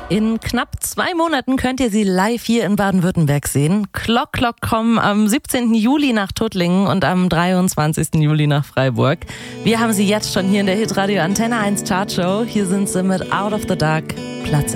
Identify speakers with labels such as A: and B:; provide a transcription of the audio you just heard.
A: In knapp 2 Monaten könnt ihr sie live hier in Baden-Württemberg sehen. Klock kommen am 17. Juli nach Tuttlingen und am 23. Juli nach Freiburg. Wir haben sie jetzt schon hier in der Hitradio Antenne 1 Chartshow. Hier sind sie mit Out of the Dark, Platz